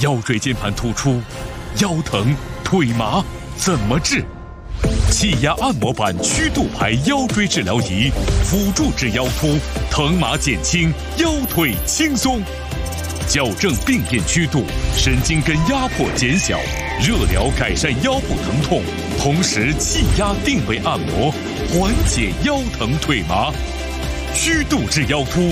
腰椎间盘突出、腰疼、腿麻怎么治？气压按摩板曲度牌腰椎治疗仪，辅助治腰突，疼麻减轻，腰腿轻松。矫正病变曲度，神经根压迫减小，热疗改善腰部疼痛，同时气压定位按摩，缓解腰疼腿麻，曲度治腰突。